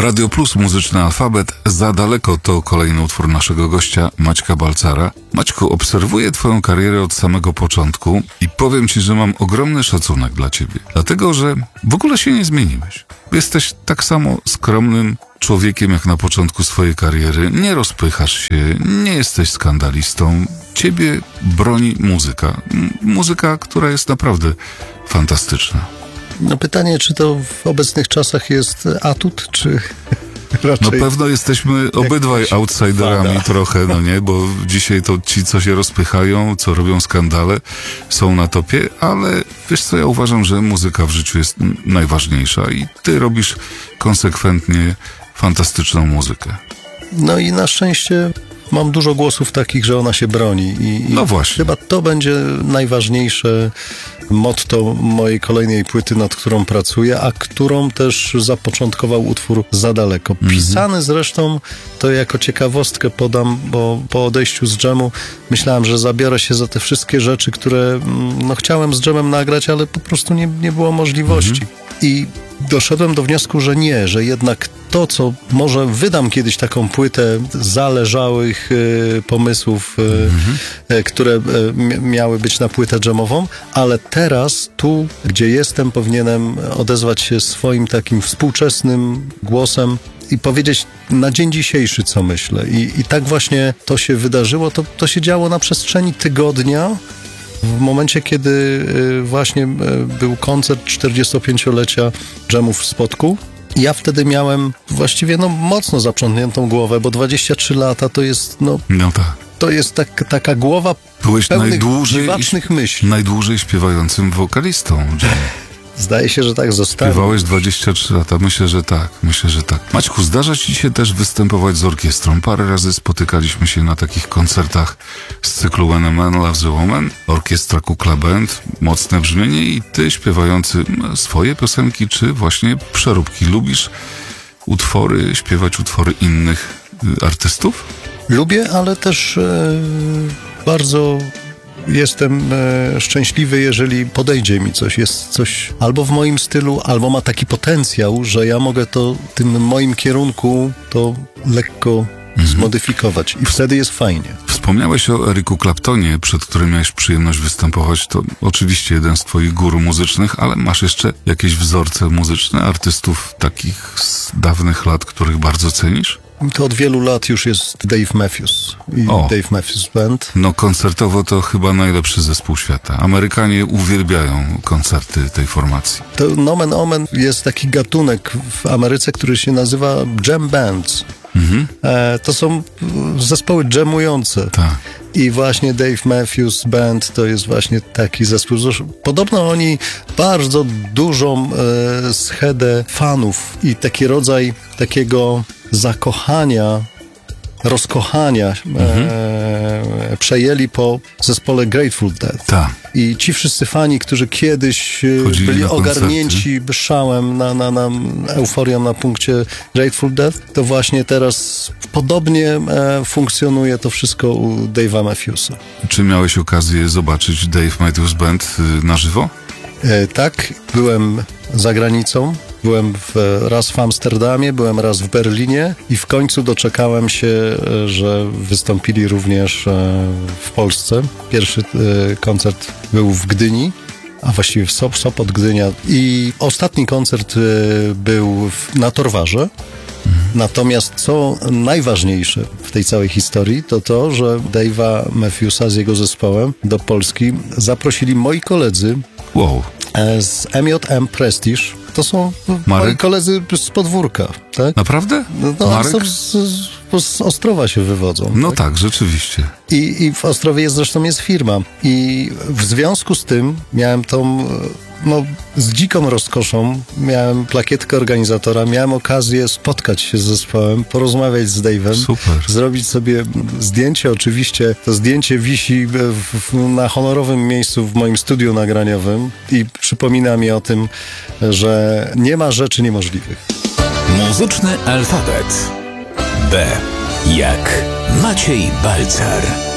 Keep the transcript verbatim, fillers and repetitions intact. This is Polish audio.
Radio Plus, muzyczny alfabet. Za daleko to kolejny utwór naszego gościa Maćka Balcara. Maćku, obserwuję twoją karierę od samego początku i powiem ci, że mam ogromny szacunek dla ciebie. Dlatego, że w ogóle się nie zmieniłeś. Jesteś tak samo skromnym człowiekiem jak na początku swojej kariery. Nie rozpychasz się, nie jesteś skandalistą. Ciebie broni muzyka. M- muzyka, która jest naprawdę fantastyczna. No pytanie, czy to w obecnych czasach jest atut, czy raczej... No pewno jesteśmy obydwaj outsiderami fada. trochę, no nie, bo dzisiaj to ci, co się rozpychają, co robią skandale, są na topie, ale wiesz co, ja uważam, że muzyka w życiu jest najważniejsza i ty robisz konsekwentnie fantastyczną muzykę. No i na szczęście mam dużo głosów takich, że ona się broni. I, i No właśnie. Chyba to będzie najważniejsze motto mojej kolejnej płyty, nad którą pracuję, a którą też zapoczątkował utwór Za daleko. Pisany zresztą, to jako ciekawostkę podam, bo po odejściu z dżemu myślałem, że zabiorę się za te wszystkie rzeczy, które no, chciałem z dżemem nagrać, ale po prostu nie, nie było możliwości. I doszedłem do wniosku, że nie, że jednak to, co może wydam kiedyś taką płytę zależałych y, pomysłów, y, mhm. y, które y, m- miały być na płytę dżemową, ale teraz, tu, gdzie jestem, powinienem odezwać się swoim takim współczesnym głosem i powiedzieć na dzień dzisiejszy, co myślę. I, i tak właśnie to się wydarzyło. To, to się działo na przestrzeni tygodnia. W momencie, kiedy y, właśnie y, był koncert czterdziestopięciolecia dżemów w Spodku, ja wtedy miałem właściwie no, mocno zaprzątniętą głowę, bo dwadzieścia trzy lata to jest, no, No tak. to jest tak, taka głowa Byłeś pełnych najdłużej, dziwacznych myśli. najdłużej śpiewającym wokalistą dżemu. Zdaje się, że tak zostało. Śpiewałeś dwadzieścia trzy lata. Myślę, że tak. Myślę, że tak. Maćku, zdarza ci się też występować z orkiestrą. Parę razy spotykaliśmy się na takich koncertach z cyklu When a Man Loves a Woman. Orkiestra Kukla Band, mocne brzmienie i ty śpiewający swoje piosenki, czy właśnie przeróbki. Lubisz utwory, śpiewać utwory innych y, artystów? Lubię, ale też e, bardzo jestem e, szczęśliwy, jeżeli podejdzie mi coś, jest coś albo w moim stylu, albo ma taki potencjał, że ja mogę to tym moim kierunku to lekko mhm. zmodyfikować i wtedy jest fajnie. Wspomniałeś o Ericu Claptonie, przed którym miałeś przyjemność występować. To oczywiście jeden z twoich guru muzycznych, ale masz jeszcze jakieś wzorce muzyczne artystów takich z dawnych lat, których bardzo cenisz? To od wielu lat już jest Dave Matthews i O. Dave Matthews Band. No koncertowo to chyba najlepszy zespół świata. Amerykanie uwielbiają koncerty tej formacji. To nomen omen jest taki gatunek w Ameryce, który się nazywa jam bands. Mhm. E, to są zespoły jamujące. Tak. I właśnie Dave Matthews Band to jest właśnie taki zespół. Podobno oni bardzo dużą e, schedę fanów i taki rodzaj takiego zakochania, rozkochania mhm. e, przejęli po zespole Grateful Dead. Tak. I ci wszyscy fani, którzy kiedyś Chodzili byli na ogarnięci szałem, na, na, na euforią na punkcie Grateful Dead, to właśnie teraz podobnie e, funkcjonuje to wszystko u Dave'a Matthewsa. Czy miałeś okazję zobaczyć Dave Matthews Band y, na żywo? E, tak, byłem za granicą. Byłem w, raz w Amsterdamie, byłem raz w Berlinie i w końcu doczekałem się, że wystąpili również w Polsce. Pierwszy koncert był w Gdyni, a właściwie w Sop, Sopot, Gdynia. I ostatni koncert był w, na Torwarze. Natomiast co najważniejsze w tej całej historii, to to, że Dave'a Matthewsa z jego zespołem do Polski zaprosili moi koledzy Wow. z M J M Prestige. To są Marek? moi koledzy z podwórka, tak? Naprawdę? No, no Marek? oni z, z, z Ostrowa się wywodzą. No tak, tak, rzeczywiście. I, I w Ostrowie jest, zresztą jest firma. I w związku z tym miałem tą, no, z dziką rozkoszą, miałem plakietkę organizatora, miałem okazję spotkać się z zespołem, porozmawiać z Dave'em, Super. zrobić sobie zdjęcie. Oczywiście to zdjęcie wisi w, w, na honorowym miejscu w moim studiu nagraniowym i przypomina mi o tym, że nie ma rzeczy niemożliwych. Muzyczny alfabet. B jak Maciej Balcar.